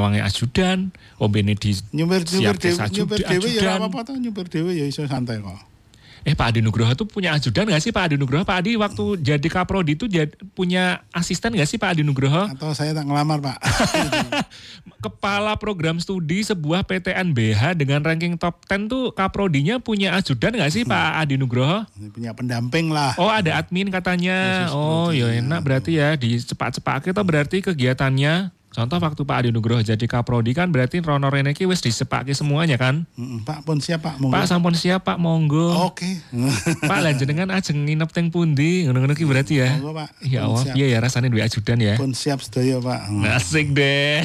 sawange ajudan, ombene di nyupir dhewe ya ajudan. apa to nyupir dhewe ya iso santai kok. Pak Adi Nugroho tuh punya ajudan nggak sih Pak Adi Nugroho? Pak Adi waktu jadi Kaprodi tuh punya asisten nggak sih Pak Adi Nugroho? Atau saya tak ngelamar Pak. Kepala program studi sebuah PTN BH dengan ranking top 10 tuh Kaprodinya punya ajudan nggak sih Pak Adi Nugroho? Punya pendamping lah. Oh ada admin katanya. Oh ya enak berarti ya di cepak-cepak kita berarti kegiatannya. Contoh waktu Pak Adi Nugroho jadi Kaprodi kan berarti rono rene ki wis disepake semuanya kan? Pak pun siap Pak monggo. Pak sampun siap Pak monggo. Oke. Pak lan jenengan ajeng nginep teng pundi ngono-ngono ki berarti ya. Monggo Pak. Ya Allah piye ya rasane duwe ajudan ya. Pun siap sedaya Pak. Asik deh.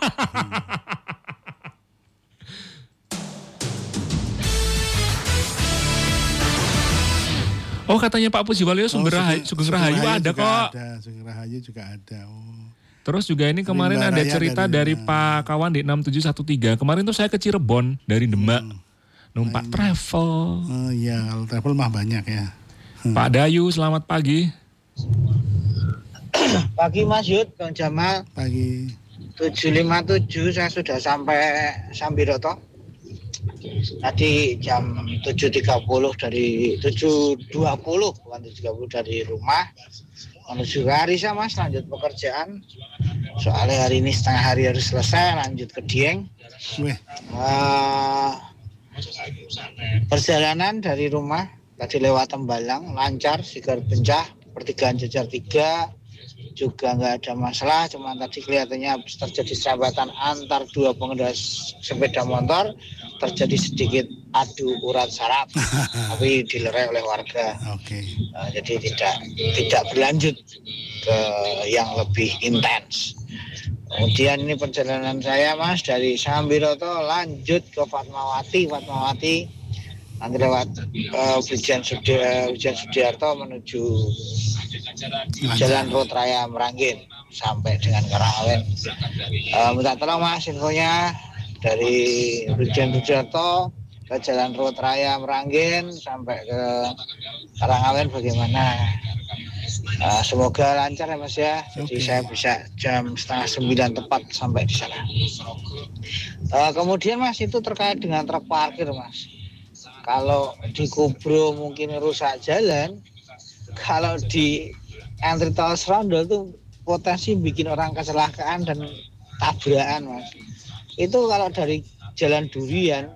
Oh katanya Pak Pujiwaluyo Sugeng Rahayu ada kok. Ada, Sugeng Rahayu juga ada. Terus juga ini kemarin ada cerita dari Pak Kawan di 6713. Kemarin tuh saya ke Cirebon dari Demak. Numpak travel. Oh iya, kalau travel mah banyak ya. Pak Dayu, selamat pagi. Pagi Mas Yud, Bang Jamal. Pagi. 7.57 saya sudah sampai Sambiroto. Tadi jam 7.30 dari 7.20 bukan 7.30 dari rumah menuju ke Arisa Mas, lanjut pekerjaan. Soalnya hari ini setengah hari harus selesai, lanjut ke Dieng. Perjalanan dari rumah tadi lewat Tembalang lancar, sigar pencah, pertigaan Jejar 3 juga nggak ada masalah, cuma tadi kelihatannya terjadi serabatan antar dua pengendara sepeda motor, terjadi sedikit adu urat saraf, tapi dilerai oleh warga. Jadi tidak berlanjut ke yang lebih intens. Kemudian ini perjalanan saya Mas dari Sambiroto lanjut ke Fatmawati nanti lewat Brigjen Sudiarto menuju Jalan Road Raya Meranggen sampai dengan Karangawen. Minta tolong Mas infonya dari Brigjen Sudiarto ke Jalan Road Raya Meranggen sampai ke Karangawen bagaimana? Semoga lancar ya Mas ya. Jadi saya bisa jam 8:30 tepat sampai di sana. Kemudian Mas itu terkait dengan truk parkir Mas. Kalau di Kubro mungkin rusak jalan, kalau di antri tol serondol tuh potensi bikin orang kecelakaan dan tabrakan Mas. Itu kalau dari Jalan Durian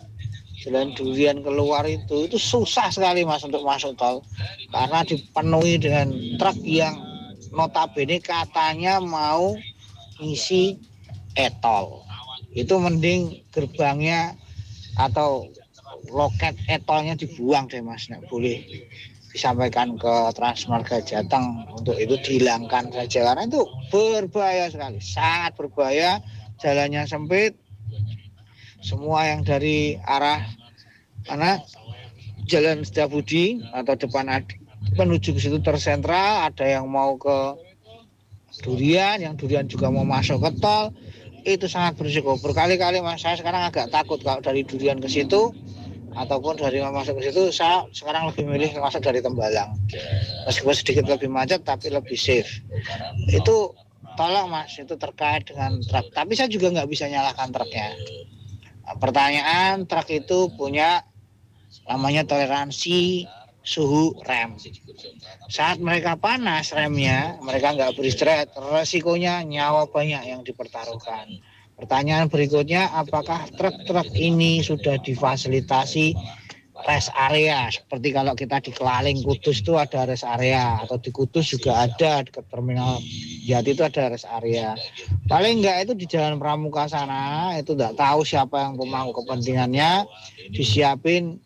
keluar itu susah sekali Mas untuk masuk tol karena dipenuhi dengan truk yang notabene katanya mau ngisi e-tol. Itu mending gerbangnya atau loket e-tolnya dibuang deh Mas, nggak boleh disampaikan ke Transmarga Jateng untuk itu dihilangkan saja karena itu berbahaya sekali, sangat berbahaya, jalannya sempit. Semua yang dari arah mana Jalan Setiabudi atau depan menuju ke situ tersentral, ada yang mau ke Durian, yang Durian juga mau masuk ke tol, itu sangat berisiko. Berkali-kali Mas, saya sekarang agak takut kalau dari Durian ke situ ataupun dari masuk ke situ, saya sekarang lebih milih masuk dari Tembalang. Meskipun sedikit lebih macet tapi lebih safe. Itu tolong Mas, itu terkait dengan truk. Tapi saya juga nggak bisa nyalahkan truknya. Pertanyaan, truk itu punya namanya toleransi suhu rem. Saat mereka panas remnya, mereka nggak beristirahat, resikonya nyawa banyak yang dipertaruhkan. Pertanyaan berikutnya, apakah truk-truk ini sudah difasilitasi rest area? Seperti kalau kita di Kelaling Kudus itu ada rest area, atau di Kudus juga ada, dekat terminal Jati itu ada rest area. Paling enggak itu di Jalan Pramuka sana, itu enggak tahu siapa yang pemangku kepentingannya, disiapin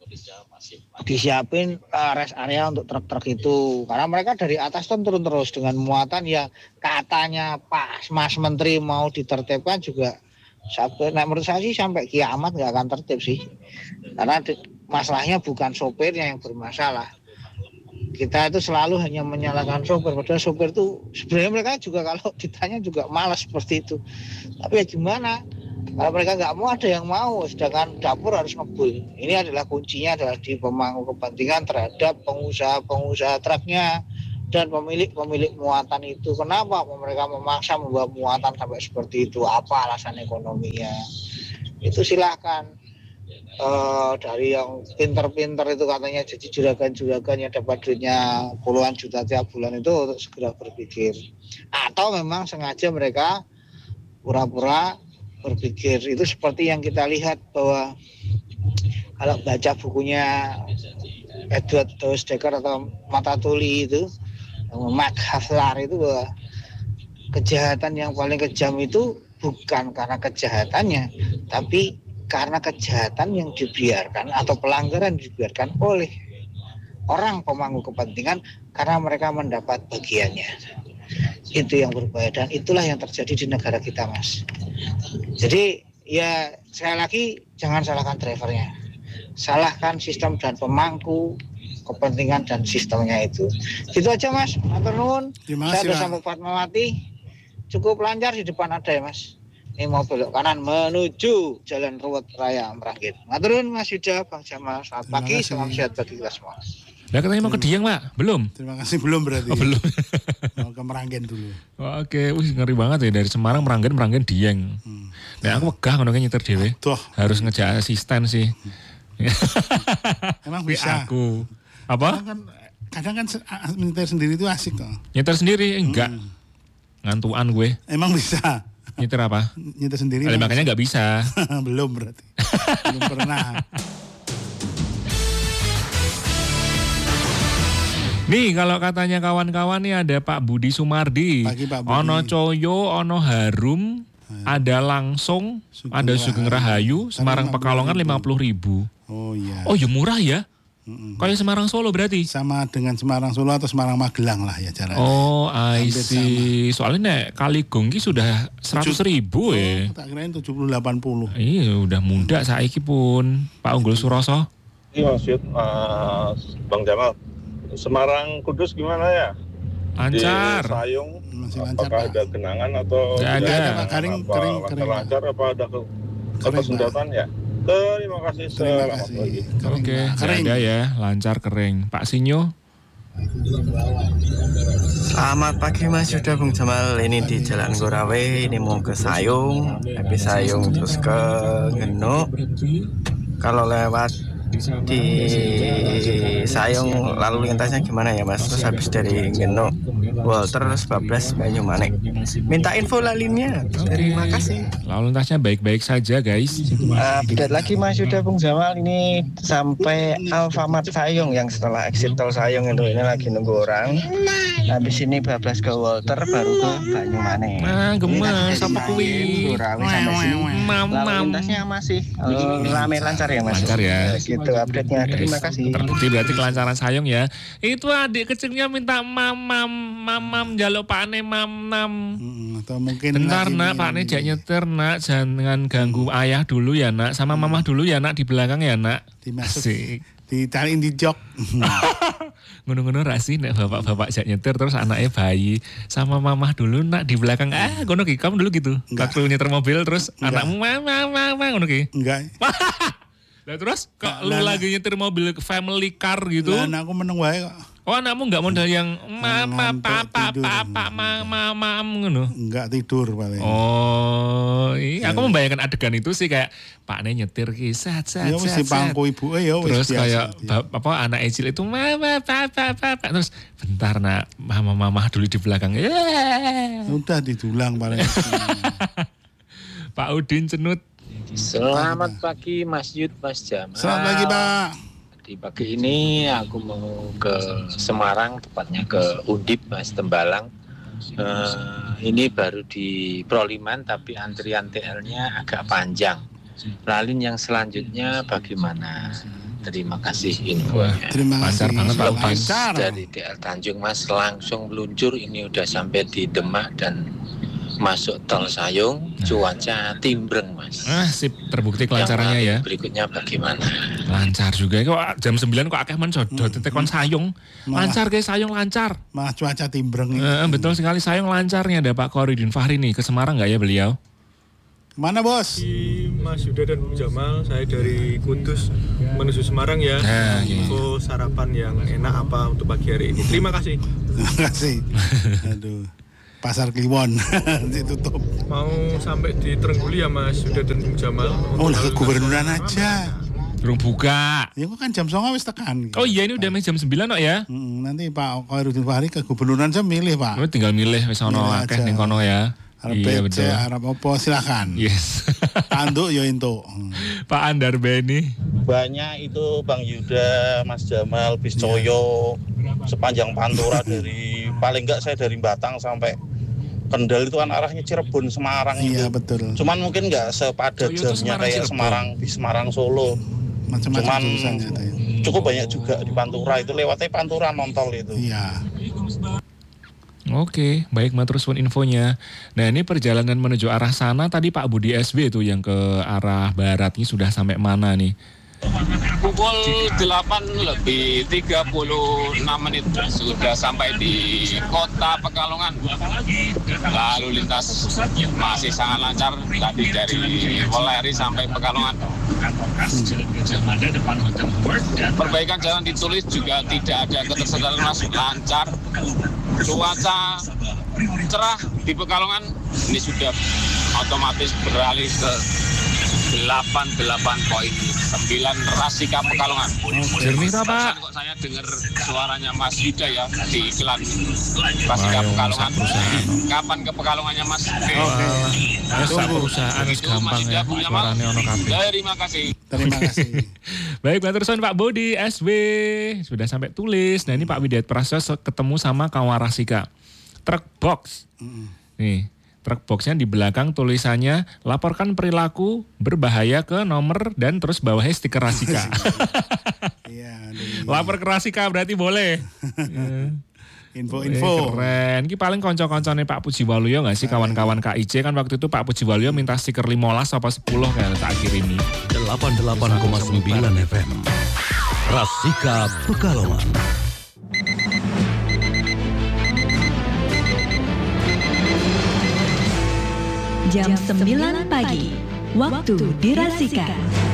rest area untuk truk-truk itu. Karena mereka dari atas kan turun terus dengan muatan yang katanya Pak Mas Menteri mau ditertibkan juga. Nah, menurut saya sih sampai kiamat nggak akan tertib sih. Karena masalahnya bukan sopirnya yang bermasalah. Kita itu selalu hanya menyalahkan sopir, padahal sopir itu sebenarnya mereka juga kalau ditanya juga malas seperti itu. Tapi ya gimana? Kalau mereka nggak mau, ada yang mau, sedangkan dapur harus ngebul. Ini adalah kuncinya adalah di pemangku kepentingan terhadap pengusaha-pengusaha truknya. dan pemilik muatan itu. Kenapa mereka memaksa membawa muatan sampai seperti itu? Apa alasan ekonominya? Itu silahkan dari yang pinter-pinter itu katanya jadi juragan-juragan yang dapat duitnya puluhan juta tiap bulan itu untuk segera berpikir. Atau memang sengaja mereka pura-pura berpikir. Itu seperti yang kita lihat bahwa kalau baca bukunya Edward Decker atau Matatuli itu, Mac Havelaar itu, bahwa kejahatan yang paling kejam itu bukan karena kejahatannya, tapi karena kejahatan yang dibiarkan atau pelanggaran dibiarkan oleh orang pemangku kepentingan karena mereka mendapat bagiannya. Itu yang berbahaya dan itulah yang terjadi di negara kita, Mas. Jadi ya sekali lagi jangan salahkan drivernya, salahkan sistem dan pemangku kepentingan dan sistemnya itu. Gitu aja, Mas. Matur nuwun. Saya sudah sampai Fatmawati. Cukup lancar di depan ada ya, Mas. Ini mau belok kanan menuju Jalan Ruwet Raya Meranggen. Matur nuwun Mas Yuda, Bang Jamal. Selamat pagi, salam sehat bagi kita semua. Lah katanya mau ke Dieng, Pak? Belum? Terima kasih, belum berarti. Oh, belum. Mau ke Meranggen dulu. Oke, ngeri banget ya dari Semarang Meranggen Dieng. Nah, aku wegah ngono nyetir dhewe. Harus ngejak asisten sih. Emang bisa. Aku. Apa? Kadang kan nyetir sendiri itu asik kok. Nyetir sendiri enggak. Ngantuan gue. Emang bisa. Nyetir apa? Nyetir sendiri. Makanya enggak bisa. Belum berarti. Belum pernah. Nih kalau katanya kawan-kawan nih ada Pak Budi Sumardi. Pagi, Pak Budi. Ono Coyo, ono Harum, ada Langsung, ada Sugeng Rahayu, Semarang Pekalongan 50.000. Oh iya. Oh ya murah ya. Kayak Semarang Solo berarti. Sama dengan Semarang Solo atau Semarang Magelang lah ya jaraknya. Oh, I see. Soalnya nek Kaligong sudah 100.000 ya. Tak kirain 70-80. Iya, udah muda saiki pun. Pak Unggul Suroso. Iya maksud Bang Jamal. Semarang Kudus gimana ya? Lancar. Di Sayung masih lancar, apakah Pak. ada genangan atau Nggak ada, Pak. Kering. lancar apa ada Kering, kesendatan ya? Terima kasih. Terima Selamat kasih. pagi. Kering, Oke, Pak. nggak Kering. ada ya, lancar kering. Pak Sinyo. Selamat pagi Mas Yuda, Bung Jamal. Ini di Jalan Gorawe, ini mau ke Sayung, habis Sayung terus ke Genuk. Kalau lewat di Sayung lalu lintasnya gimana ya Mas? Terus habis dari Genuk Walter Bablas Banyumanik. Minta info lalinnya. Terima kasih. Lalu lintasnya baik-baik saja guys. Update lagi Mas Yuda, Bung Jamal, ini sampai Alfamart Sayung yang setelah exit tol Sayung itu ini lagi nunggu orang. Habis ini bablas ke Walter baru ke Banyumanik. Nah, gemes apa kuwi? Gorawe sampai sini. Lalu lintasnya masih rame lancar ya Mas? Lancar ya. Gitu update-nya. Terima kasih. Terbukti berarti kelancaran Sayung ya. Itu adik kecilnya minta mamam jaluk pakne mamam. Atau mungkin Bentar lagi nak, pakne jak nyetir nak, jangan ganggu ayah dulu ya nak, sama mamah dulu ya nak di belakang ya nak. dimasuk, Asik. dicariin di jok. Ngono-ngono ra sih nek bapak-bapak jak nyetir terus anaknya bayi sama mamah dulu nak di belakang. Ngono ki kamu dulu gitu. Enggak. Waktu nyetir mobil terus Enggak. anakmu mama ngono ki. Enggak. Lah terus kok Lah, lu lagi nyetir mobil family car gitu. Lah aku meneng wae kok. Oh anakmu enggak modal yang mama Ngantuk papa tidur. papa mama ngono. Enggak tidur paling. Oh, iya aku membayangkan adegan itu sih kayak Pak Ne nyetir ki set Ya wis dipangku ibuke ya wis Terus biasa. kayak apa anak Ecil itu mama papa terus bentar nak mama dulu di belakang. Udah didulang paling. Pak Udin Cenut. Selamat pagi Mas Yud, Mas Jamal. Selamat pagi, Pak. Di pagi ini aku mau ke Semarang, tepatnya ke Undip, Mas Tembalang. Ini baru di Proliman, tapi antrian TL-nya agak panjang. Lalin yang selanjutnya bagaimana? Terima kasih infonya. Terima Lancar kasih. banget, Pak. Lancar. Dari TL Tanjung Mas langsung meluncur, ini udah sampai di Demak dan masuk tol Sayung, cuaca timbreng Mas. Sip terbukti kelancarannya ya. Yang berikutnya bagaimana? Lancar juga. Kok jam 9 kok akeh men jodot tekon Sayung. Malah. Lancar guys, Sayung lancar. Malah cuaca timbreng ini. Betul sekali Sayung lancarnya ada Pak Koridin Fahri nih ke Semarang nggak ya beliau? Mana bos? Mas Yuda dan Bung Jamal, saya dari Kudus menuju Semarang ya. Info sarapan yang enak apa untuk pagi hari ini. Terima kasih. Terima kasih. Aduh. Pasar Kliwon ditutup. Mau sampai di Trengguli ya Mas Yuda dan Bung Jamal. Oh, lah ke gubernuran aja. Belum buka. Ya kok kan jam 09.00 wis tekan. Oh iya, ini udah jam 9 kok ya. Nanti Pak Khairuddin Fahri ke gubernuran aja milih, Pak. Oh, tinggal milih wis ono akeh ning kono ya. Arab Iya PC, betul. Arab opo silakan. Yes. Tanduk yo entuk. Pak Andar Beni. Banyak itu Bang Yuda, Mas Jamal, Biscoyo, sepanjang Pantura dari paling enggak saya dari Batang sampai Kendal itu kan arahnya Cirebon, Semarang Iya, itu. betul. Cuman mungkin enggak sepadat jamnya kayak Semarang Solo. Macam-macam Cuman jurusannya itu. cukup banyak juga di Pantura itu lewatnya Pantura nontol itu. Iya. Oke, baik matur suwun infonya. Nah, ini perjalanan menuju arah sana tadi Pak Budi SB itu yang ke arah barat ini sudah sampai mana nih? Pukul 8:36 sudah sampai di kota Pekalongan. Lalu lintas masih sangat lancar tadi dari Weleri sampai Pekalongan. Perbaikan jalan ditulis juga tidak ada ketersediaan lancar. Cuaca cerah di Pekalongan ini sudah otomatis beralih ke 88.9 Rasika Pekalongan. Jernih tak Pak? Kok saya dengar suaranya Mas Yuda ya di iklan Rasika Pekalongan. Kapan ke Pekalongannya Mas? Sak perusahaan wis gampang ya. Suarane ono kabeh. Terima kasih. Terima kasih. Baik, matur suwun Pak Budi SB sudah sampai tulis. Nah, ini Pak Widayat Prasetyo ketemu sama kawan Rasika. Truk box. Nih, truk boxnya di belakang tulisannya laporkan perilaku berbahaya ke nomor dan terus bawahnya stiker Rasika. Iya, Lapor ke Rasika berarti boleh. Info-info. Keren. Ini paling konco-koncone Pak Pujiwaluyo nggak sih kawan-kawan KIC kan waktu itu Pak Pujiwaluyo minta stiker 15 apa 10 kayak tak kirimi. 88,9 FM. Rasika Pekalongan. Jam 9 pagi, waktu di Rasika.